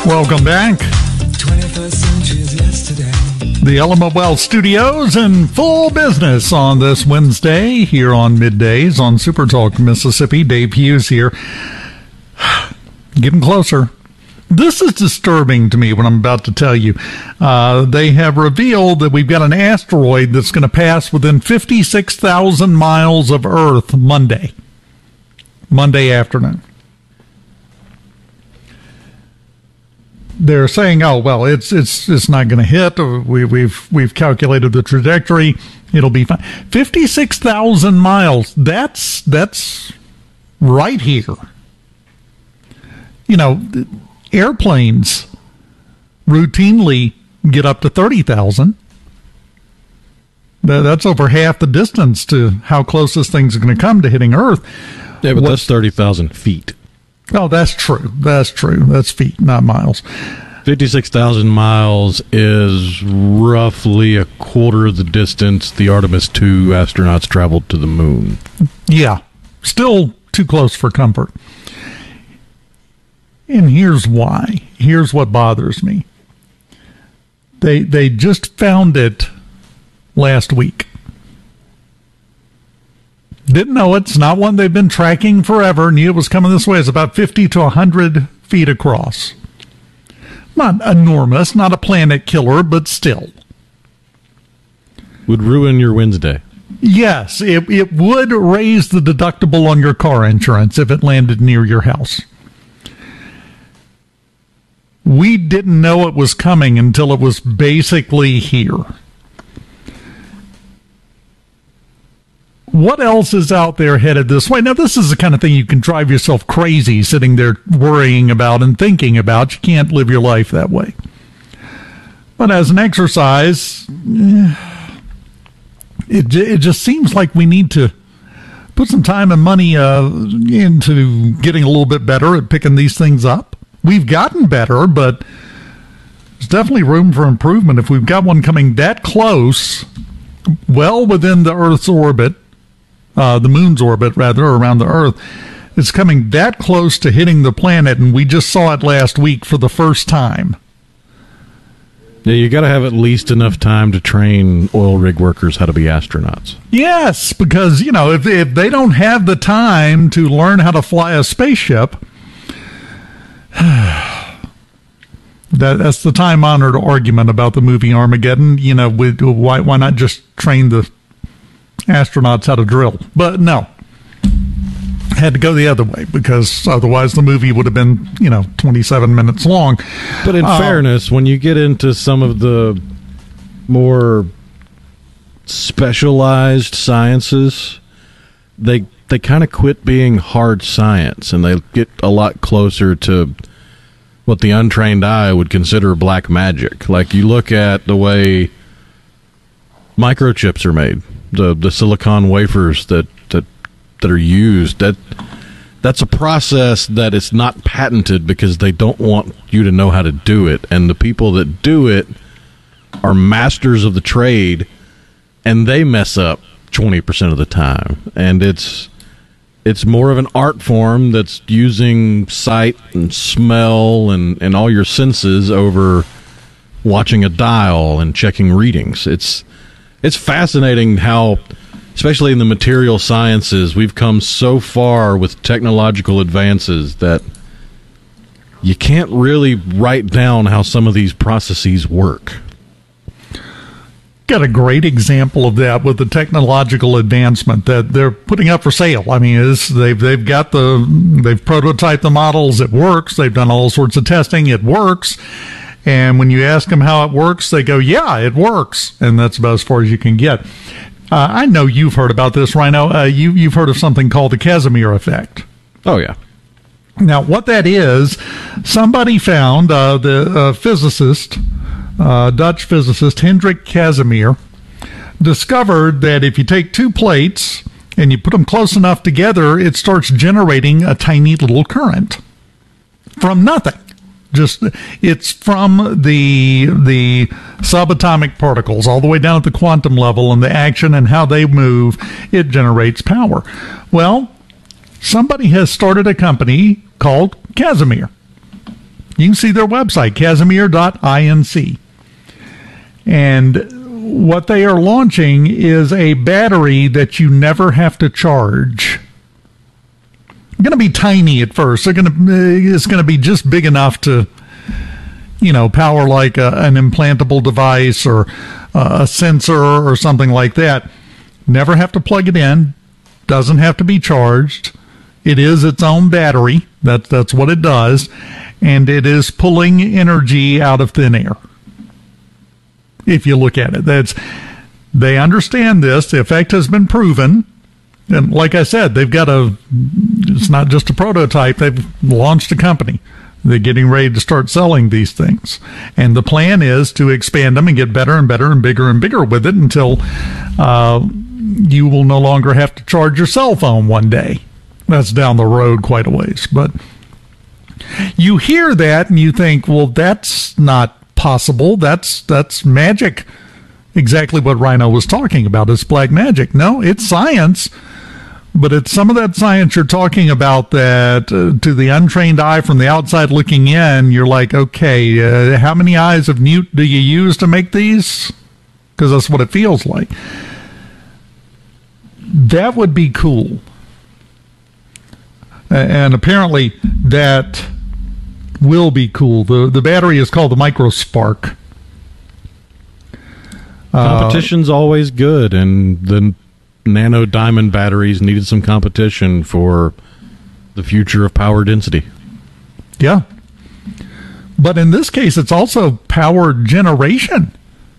Welcome back. 21st century is yesterday. The Element Wealth Studios in full business on this Wednesday here on Middays on Super Talk Mississippi. Dave Hughes here. Getting closer. This is disturbing to me, what I'm about to tell you. They have revealed that we've got an asteroid that's going to pass within 56,000 miles of Earth Monday afternoon. They're saying, "Oh well, it's not going to hit. We've calculated the trajectory. It'll be fine." 56,000 miles. That's right here. You know, airplanes routinely get up to 30,000. That's over half the distance to how close this thing's going to come to hitting Earth. Yeah, but that's 30,000 feet. Oh, that's true. That's true. That's feet, not miles. 56,000 miles is roughly a quarter of the distance the Artemis II astronauts traveled to the moon. Yeah, still too close for comfort. And here's why. Here's what bothers me. They just found it last week. Didn't know it. It's not one they've been tracking forever. Knew it was coming this way. It's about 50 to 100 feet across. Not enormous, not a planet killer, but still. Would ruin your Wednesday. Yes, it would raise the deductible on your car insurance if it landed near your house. We didn't know it was coming until it was basically here. What else is out there headed this way? Now, this is the kind of thing you can drive yourself crazy sitting there worrying about and thinking about. You can't live your life that way. But as an exercise, it just seems like we need to put some time and money into getting a little bit better at picking these things up. We've gotten better, but there's definitely room for improvement. If we've got one coming that close, well within the Earth's orbit, the moon's orbit, rather, around the Earth, it's coming that close to hitting the planet, and we just saw it last week for the first time. Yeah, you got to have at least enough time to train oil rig workers how to be astronauts. Yes, because, you know, if they don't have the time to learn how to fly a spaceship, that's the time-honored argument about the movie Armageddon. You know, why not just train the astronauts how to drill? But no, had to go the other way, because otherwise the movie would have been, 27 minutes long. But in fairness, when you get into some of the more specialized sciences, they kind of quit being hard science, and they get a lot closer to what the untrained eye would consider black magic. Like, you look at the way microchips are made, the silicon wafers that are used, that's a process that is not patented because they don't want you to know how to do it, and the people that do it are masters of the trade, and they mess up 20% of the time. And it's more of an art form that's using sight and smell and all your senses over watching a dial and checking readings. It's fascinating how, especially in the material sciences, we've come so far with technological advances that you can't really write down how some of these processes work. Got a great example of that with the technological advancement that they're putting up for sale. I mean, they've prototyped the models. It works. They've done all sorts of testing. It works. And when you ask them how it works, they go, "Yeah, it works." And that's about as far as you can get. I know you've heard about this, Rhino. You've heard of something called the Casimir effect. Oh, yeah. Now, what that is, somebody found, the physicist, Dutch physicist Hendrik Casimir, discovered that if you take two plates and you put them close enough together, it starts generating a tiny little current from nothing. It's from the subatomic particles all the way down at the quantum level, and the action and how they move, it generates power. Well, somebody has started a company called Casimir. You can see their website, casimir.inc. And what they are launching is a battery that you never have to charge. It's going to be tiny at first. It's going to be just big enough to, power like an implantable device or a sensor or something like that. Never have to plug it in. Doesn't have to be charged. It is its own battery. That's what it does. And it is pulling energy out of thin air. If you look at it, they understand this. The effect has been proven. And like I said, it's not just a prototype. They've launched a company. They're getting ready to start selling these things. And the plan is to expand them and get better and better and bigger with it until you will no longer have to charge your cell phone one day. That's down the road quite a ways. But you hear that and you think, well, that's not possible. That's magic. Exactly what Rhino was talking about. It's black magic. No, it's science. But it's some of that science you're talking about that to the untrained eye from the outside looking in, you're like, okay, how many eyes of Newt do you use to make these? Because that's what it feels like. That would be cool. And apparently that will be cool. The battery is called the MicroSpark. Competition's always good, and the nano diamond batteries needed some competition for the future of power density. Yeah. But in this case, it's also power generation.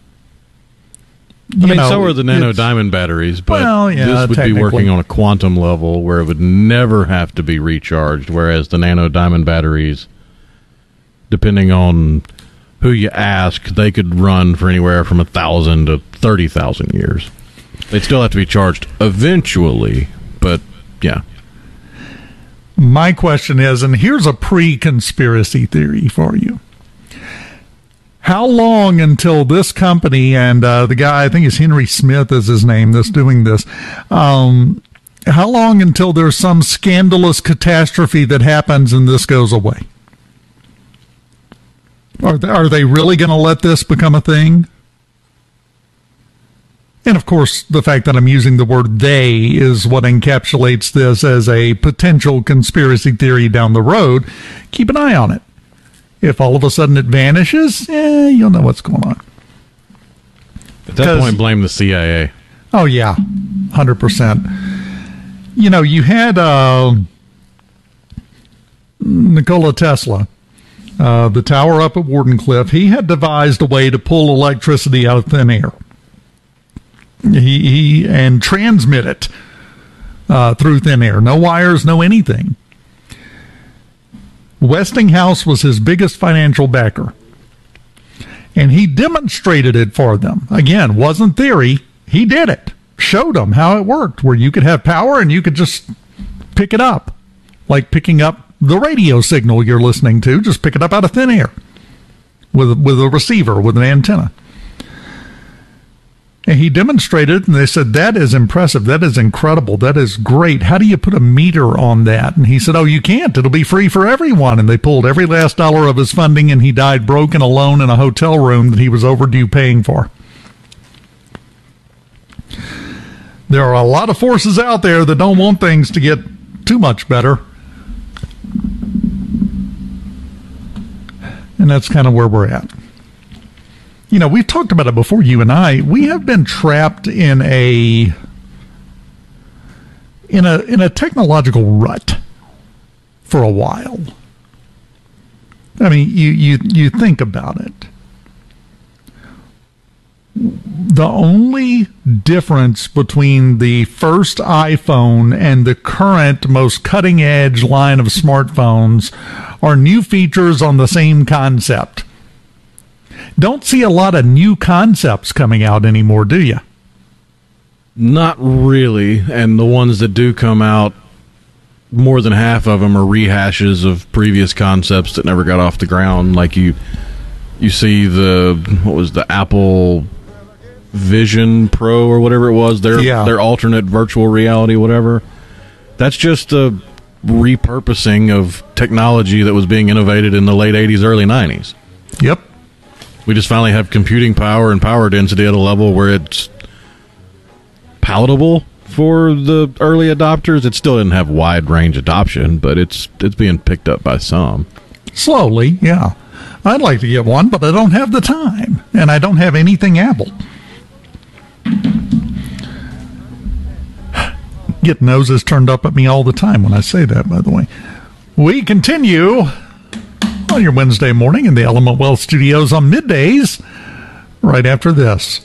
So are the nano diamond batteries, but this would be working on a quantum level where it would never have to be recharged, whereas the nano diamond batteries, depending on who you ask, they could run for anywhere from 1,000 to 30,000 years. They'd still have to be charged eventually, but yeah. My question is, and here's a pre-conspiracy theory for you. How long until this company and the guy, I think it's Henry Smith is his name, that's doing this, how long until there's some scandalous catastrophe that happens and this goes away? Are they really going to let this become a thing? And, of course, the fact that I'm using the word they is what encapsulates this as a potential conspiracy theory down the road. Keep an eye on it. If all of a sudden it vanishes, you'll know what's going on. At that point, blame the CIA. Oh, yeah, 100%. You had Nikola Tesla, the tower up at Wardenclyffe. He had devised a way to pull electricity out of thin air. He and transmit it through thin air. No wires, no anything. Westinghouse was his biggest financial backer. And he demonstrated it for them. Again, wasn't theory. He did it. Showed them how it worked, where you could have power and you could just pick it up. Like picking up the radio signal you're listening to. Just pick it up out of thin air with a receiver, with an antenna. And he demonstrated, and they said, that is impressive. That is incredible. That is great. How do you put a meter on that? And he said, oh, you can't. It'll be free for everyone. And they pulled every last dollar of his funding, and he died broke and alone in a hotel room that he was overdue paying for. There are a lot of forces out there that don't want things to get too much better. And that's kind of where we're at. We've talked about it before, you and I. We have been trapped in a technological rut for a while. I mean, you think about it. The only difference between the first iPhone and the current most cutting-edge line of smartphones are new features on the same concept. Don't see a lot of new concepts coming out anymore, do you? Not really. And the ones that do come out, more than half of them are rehashes of previous concepts that never got off the ground. Like you see the Apple Vision Pro or whatever it was, their alternate virtual reality, whatever. That's just a repurposing of technology that was being innovated in the late 80s, early 90s. Yep. We just finally have computing power and power density at a level where it's palatable for the early adopters. It still didn't have wide range adoption, but it's being picked up by some. Slowly, yeah. I'd like to get one, but I don't have the time, and I don't have anything Apple. Get noses turned up at me all the time when I say that, by the way. We continue on your Wednesday morning in the Element Wealth Studios on middays, right after this.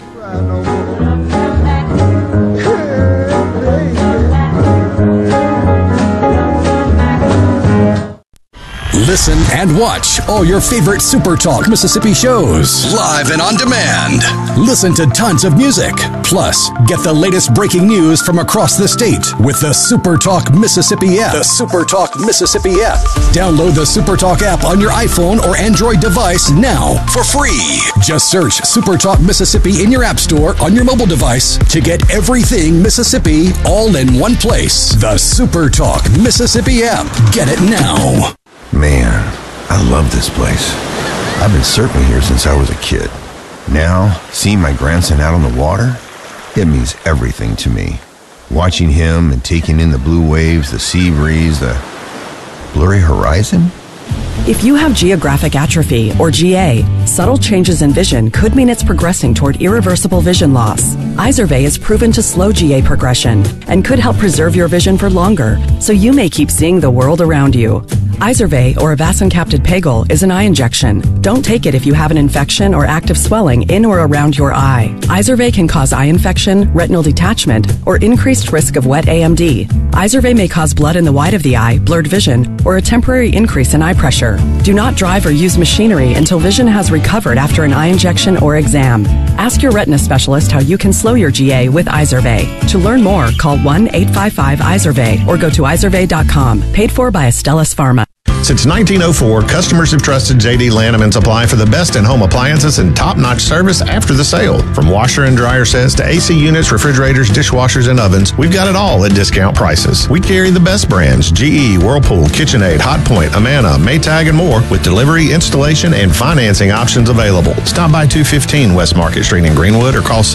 Listen and watch all your favorite Super Talk Mississippi shows live and on demand. Listen to tons of music. Plus, get the latest breaking news from across the state with the Super Talk Mississippi app. The Super Talk Mississippi app. Download the Super Talk app on your iPhone or Android device now for free. Just search Super Talk Mississippi in your app store on your mobile device to get everything Mississippi all in one place. The Super Talk Mississippi app. Get it now. Man, I love this place. I've been surfing here since I was a kid. Now, seeing my grandson out on the water, it means everything to me. Watching him and taking in the blue waves, the sea breeze, the blurry horizon. If you have geographic atrophy, or GA, subtle changes in vision could mean it's progressing toward irreversible vision loss. Izervay is proven to slow GA progression and could help preserve your vision for longer, so you may keep seeing the world around you. Izervay, or avacincaptad pegol, is an eye injection. Don't take it if you have an infection or active swelling in or around your eye. Izervay can cause eye infection, retinal detachment, or increased risk of wet AMD. Izervay may cause blood in the white of the eye, blurred vision, or a temporary increase in eye pressure. Do not drive or use machinery until vision has recovered after an eye injection or exam. Ask your retina specialist how you can slow your GA with Izervay. To learn more, call 1-855-IZERVAY or go to izervay.com. Paid for by Astellas Pharma. Since 1904, customers have trusted J.D. Lanham & Supply for the best in-home appliances and top-notch service after the sale. From washer and dryer sets to AC units, refrigerators, dishwashers, and ovens, we've got it all at discount prices. We carry the best brands, GE, Whirlpool, KitchenAid, Hotpoint, Amana, Maytag, and more, with delivery, installation, and financing options available. Stop by 215 West Market Street in Greenwood or call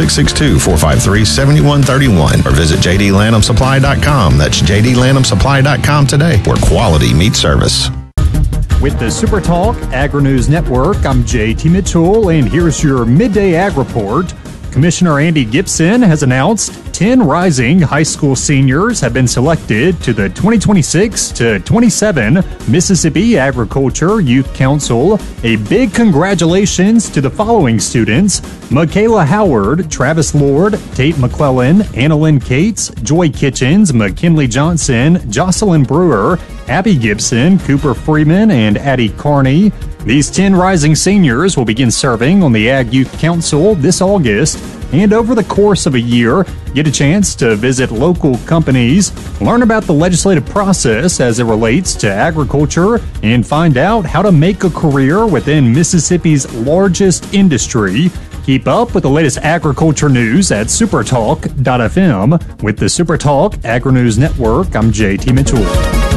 662-453-7131 or visit jdlanhamsupply.com. That's jdlanhamsupply.com today, where quality meets service. With the Super Talk Agri-News Network, I'm JT Mitchell, and here's your Midday Ag Report. Commissioner Andy Gibson has announced 10 rising high school seniors have been selected to the 2026 to 27 Mississippi Agriculture Youth Council. A big congratulations to the following students: Michaela Howard, Travis Lord, Tate McClellan, Annalyn Cates, Joy Kitchens, McKinley Johnson, Jocelyn Brewer, Abby Gibson, Cooper Freeman, and Addie Carney. These 10 rising seniors will begin serving on the Ag Youth Council this August, and over the course of a year, get a chance to visit local companies, learn about the legislative process as it relates to agriculture, and find out how to make a career within Mississippi's largest industry. Keep up with the latest agriculture news at supertalk.fm. With the Supertalk Agri-News Network, I'm JT Mitchell.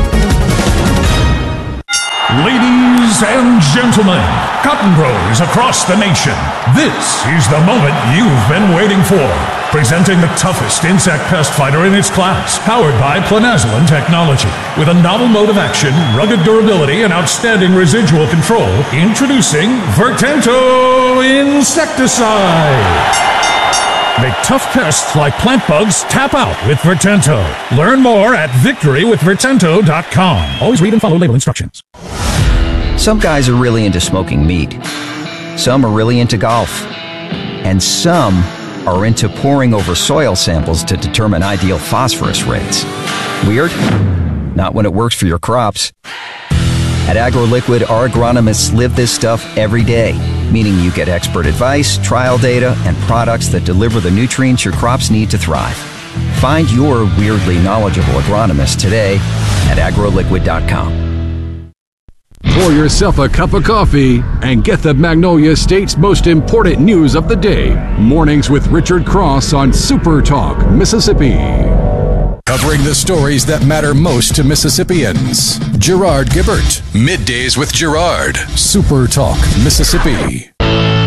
Ladies and gentlemen, cotton growers across the nation, this is the moment you've been waiting for. Presenting the toughest insect pest fighter in its class, powered by Planazoline technology. With a novel mode of action, rugged durability, and outstanding residual control, introducing Vertento Insecticide. Make tough pests like plant bugs tap out with Vertento. Learn more at victorywithvertento.com. Always read and follow label instructions. Some guys are really into smoking meat. Some are really into golf. And some are into poring over soil samples to determine ideal phosphorus rates. Weird? Not when it works for your crops. At AgroLiquid, our agronomists live this stuff every day, meaning you get expert advice, trial data, and products that deliver the nutrients your crops need to thrive. Find your weirdly knowledgeable agronomist today at agroliquid.com. Pour yourself a cup of coffee and get the Magnolia State's most important news of the day. Mornings with Richard Cross on Super Talk, Mississippi. Covering the stories that matter most to Mississippians. Gerard Gibbert. Middays with Gerard. Super Talk, Mississippi.